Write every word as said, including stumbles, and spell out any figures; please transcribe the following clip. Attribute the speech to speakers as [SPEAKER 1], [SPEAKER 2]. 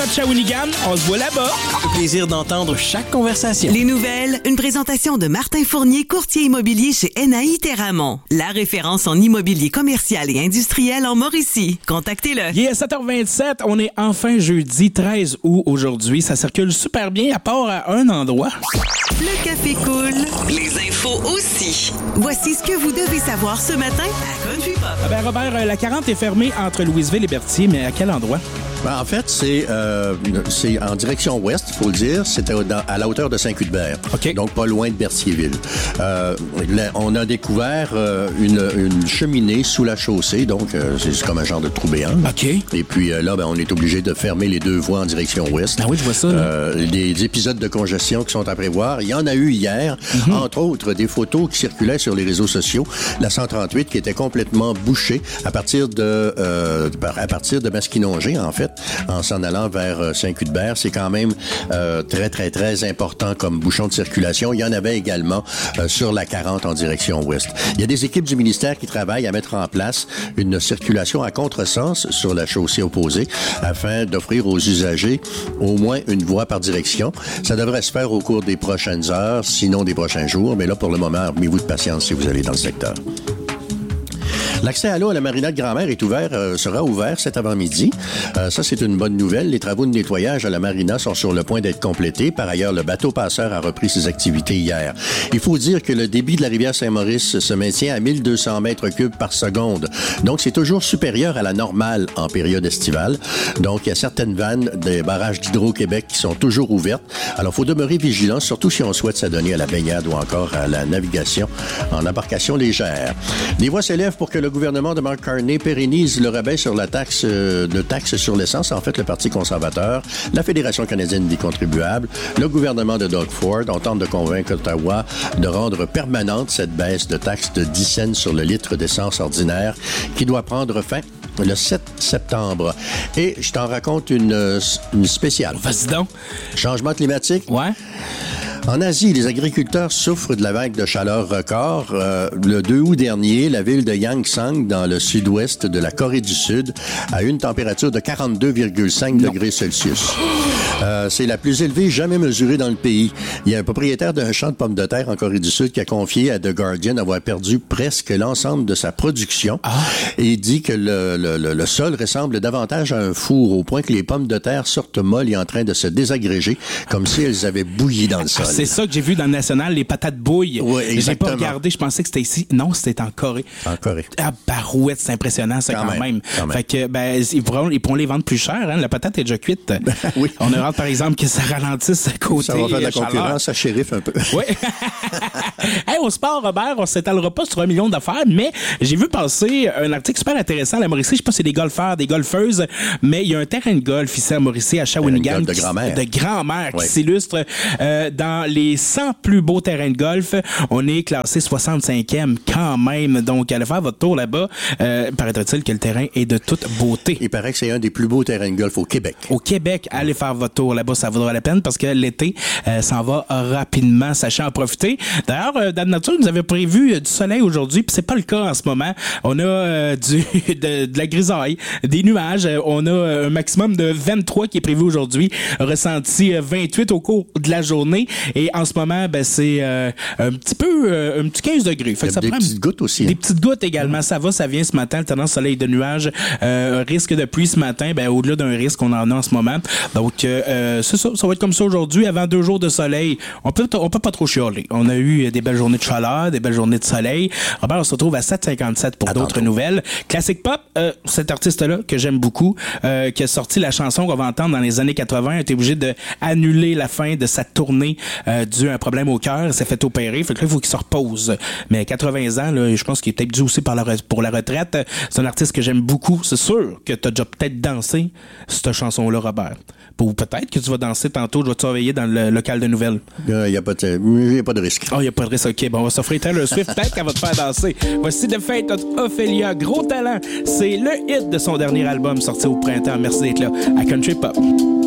[SPEAKER 1] de Shawinigan. On se voit là-bas.
[SPEAKER 2] Le plaisir d'entendre chaque conversation.
[SPEAKER 3] Les nouvelles, une présentation de Martin Fournier, courtier immobilier chez N A I Terramont. La référence en immobilier commercial et industriel en Mauricie. Contactez-le.
[SPEAKER 1] Il est sept heures vingt-sept. On est enfin jeudi treize août aujourd'hui. Ça circule super bien à part à un endroit.
[SPEAKER 3] Le café coule.
[SPEAKER 4] Les infos aussi.
[SPEAKER 3] Voici ce que vous devez savoir ce matin à Country Pop.
[SPEAKER 1] Ah ben Robert, la quarante est fermée entre Louisville et Berthier, mais à quel endroit?
[SPEAKER 5] Ben, en fait, c'est euh, c'est en direction ouest, il faut le dire. C'est à, à la hauteur de Saint-Cuthbert.
[SPEAKER 1] Okay.
[SPEAKER 5] Donc, pas loin de Berthierville. Euh, là, on a découvert euh, une, une cheminée sous la chaussée. Donc, euh, c'est comme un genre de trou béant.
[SPEAKER 1] OK.
[SPEAKER 5] Et puis euh, là, ben, on est obligé de fermer les deux voies en direction ouest.
[SPEAKER 1] Ah oui, je vois ça.
[SPEAKER 5] Euh, des épisodes de congestion qui sont à prévoir. Il y en a eu hier. Mm-hmm. Entre autres, des photos qui circulaient sur les réseaux sociaux. La cent trente-huit qui était complètement bouchée à partir de, euh, à partir de Masquinongé, en fait. En s'en allant vers Saint-Cuthbert. C'est quand même euh, très, très, très important comme bouchon de circulation. Il y en avait également euh, sur la quarante en direction ouest. Il y a des équipes du ministère qui travaillent à mettre en place une circulation à contresens sur la chaussée opposée afin d'offrir aux usagers au moins une voie par direction. Ça devrait se faire au cours des prochaines heures, sinon des prochains jours. Mais là, pour le moment, armez-vous de patience si vous allez dans le secteur. L'accès à l'eau à la marina de Grand-Mère est ouvert, euh, sera ouvert cet avant-midi. Euh, ça, c'est une bonne nouvelle. Les travaux de nettoyage à la marina sont sur le point d'être complétés. Par ailleurs, le bateau passeur a repris ses activités hier. Il faut dire que le débit de la rivière Saint-Maurice se maintient à mille deux cents mètres cubes par seconde. Donc, c'est toujours supérieur à la normale en période estivale. Donc, il y a certaines vannes des barrages d'Hydro-Québec qui sont toujours ouvertes. Alors, il faut demeurer vigilant, surtout si on souhaite s'adonner à la baignade ou encore à la navigation en embarcation légère. Les voix s'élèvent pour que le Le gouvernement de Mark Carney pérennise le rabais sur la taxe euh, de taxe sur l'essence. En fait, le Parti conservateur, la Fédération canadienne des contribuables, le gouvernement de Doug Ford, on tente de convaincre Ottawa de rendre permanente cette baisse de taxe de dix cents sur le litre d'essence ordinaire qui doit prendre fin le sept septembre. Et je t'en raconte une, une spéciale.
[SPEAKER 1] Vas-y donc.
[SPEAKER 5] Changement climatique.
[SPEAKER 1] Ouais.
[SPEAKER 5] En Asie, les agriculteurs souffrent de la vague de chaleur record. Euh, le deux août dernier, la ville de Yangsang, dans le sud-ouest de la Corée du Sud, a eu une température de quarante-deux virgule cinq degrés Celsius. Euh, c'est la plus élevée jamais mesurée dans le pays. Il y a un propriétaire d'un champ de pommes de terre en Corée du Sud qui a confié à The Guardian avoir perdu presque l'ensemble de sa production. Ah. Et il dit que le, le, le, le sol ressemble davantage à un four, au point que les pommes de terre sortent molles et en train de se désagréger, comme si elles avaient bouilli dans le sol.
[SPEAKER 1] C'est ça que j'ai vu dans le National, les patates bouilles.
[SPEAKER 5] Oui, exactement.
[SPEAKER 1] J'ai pas regardé, je pensais que c'était ici. Non, c'était en Corée.
[SPEAKER 5] En Corée.
[SPEAKER 1] Ah, barouette, c'est impressionnant, ça, quand, quand, même. même. quand même. Fait que, ben, ils pourront, ils pourront les vendre plus cher, hein. La patate est déjà cuite. Oui. On a hâte, par exemple, que ça ralentisse à côté.
[SPEAKER 5] Ça va faire de la
[SPEAKER 1] chaleur.
[SPEAKER 5] concurrence à shérif un peu.
[SPEAKER 1] Oui. Hey, au sport, Robert, on s'étalera pas sur un million d'affaires, mais j'ai vu passer un article super intéressant à la Mauricie. Je sais pas si c'est des golfeurs, des golfeuses, mais il y a un terrain de golf ici à Mauricie, à Shawinigan.
[SPEAKER 5] De grand-mère.
[SPEAKER 1] De grand-mère,
[SPEAKER 5] oui.
[SPEAKER 1] Qui s'illustre euh, dans les cent plus beaux terrains de golf. On est classé soixante-cinquième quand même. Donc, allez faire votre tour là-bas. Euh, paraît-il que le terrain est de toute beauté.
[SPEAKER 5] Il paraît que c'est un des plus beaux terrains de golf au Québec.
[SPEAKER 1] Au Québec, allez faire votre tour là-bas. Ça vaudra la peine parce que l'été euh, s'en va rapidement. Sachez en profiter. D'ailleurs, euh, dans la nature, nous avait prévu euh, du soleil aujourd'hui, puis c'est pas le cas en ce moment. On a euh, du, de, de la grisaille, des nuages. Euh, on a euh, un maximum de vingt-trois qui est prévu aujourd'hui. Ressenti euh, vingt-huit au cours de la journée. Et en ce moment, ben, c'est euh, un petit peu, euh, un petit quinze degrés. Fait que ça
[SPEAKER 5] des
[SPEAKER 1] prend
[SPEAKER 5] petites gouttes aussi.
[SPEAKER 1] Des
[SPEAKER 5] hein?
[SPEAKER 1] petites gouttes également. Ça va, ça vient ce matin. Alternance soleil de nuages. Euh, risque de pluie ce matin. Ben, au-delà d'un risque qu'on en a en ce moment. Donc, euh, c'est ça. Ça va être comme ça aujourd'hui. Avant deux jours de soleil, on peut, on peut pas trop chialer. On a eu des belles journées de chaleur, des belles journées de soleil. Robert, on se retrouve à sept cinquante-sept pour Attends d'autres nouvelles. Classique pop, euh, cet artiste-là, que j'aime beaucoup, euh, qui a sorti la chanson qu'on va entendre dans les années quatre-vingts, a été obligé d'annuler la fin de sa tournée euh, dû à un problème au cœur. Il s'est fait opérer. Fait que là, il faut qu'il se repose. Mais quatre-vingts ans, là, je pense qu'il est peut-être dû aussi par la re- pour la retraite. C'est un artiste que j'aime beaucoup. C'est sûr que tu as déjà peut-être dansé cette chanson-là, Robert. Ou peut-être que tu vas danser tantôt. Je vais te surveiller dans le local de nouvelles.
[SPEAKER 5] Il n'y a, a pas de risque.
[SPEAKER 1] Oh, il n'y a pas de risque. OK, bon, on va s'offrir Taylor Swift. Peut-être qu'elle va te faire danser. Voici The Fate of Ophelia. Gros talent. C'est le hit de son dernier album sorti au printemps. Merci d'être là à Country Pop.